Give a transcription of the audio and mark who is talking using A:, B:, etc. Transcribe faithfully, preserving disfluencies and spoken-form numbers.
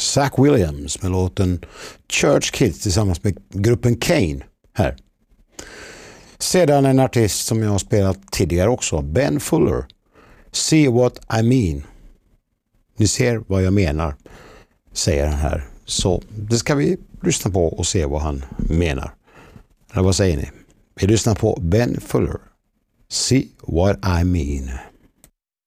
A: Zach Williams med låten Church Kids tillsammans med gruppen Kane här. Sedan en artist som jag har spelat tidigare också, Ben Fuller. See what I mean. Ni ser vad jag menar, säger han här. Så det ska vi lyssna på och se vad han menar. Eller vad säger ni? Vi lyssnar på Ben Fuller. See what I mean.